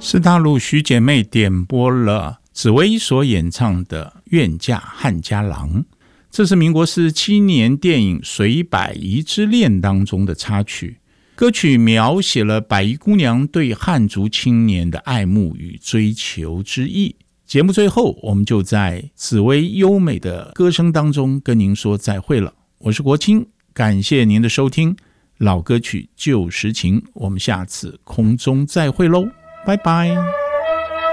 是大陆徐姐妹点播了紫薇所演唱的《愿嫁汉家郎》，这是民国47年电影《随百宜之恋》当中的插曲。歌曲描写了百宜姑娘对汉族青年的爱慕与追求之意。节目最后，我们就在紫薇优美的歌声当中跟您说再会了。我是国清，感谢您的收听，老歌曲旧时情，我们下次空中再会喽，拜拜。